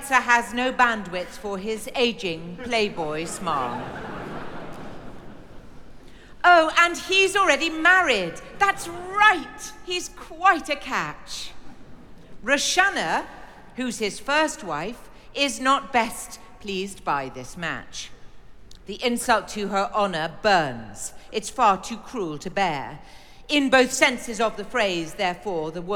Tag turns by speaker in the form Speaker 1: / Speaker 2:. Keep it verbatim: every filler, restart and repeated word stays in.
Speaker 1: Spencer has no bandwidth for his aging Playboy smile. Oh, and he's already married. That's right. He's quite a catch. Roshana, who's his first wife, is not best pleased by this match. The insult to her honor burns. It's far too cruel to bear. In both senses of the phrase, therefore, the woman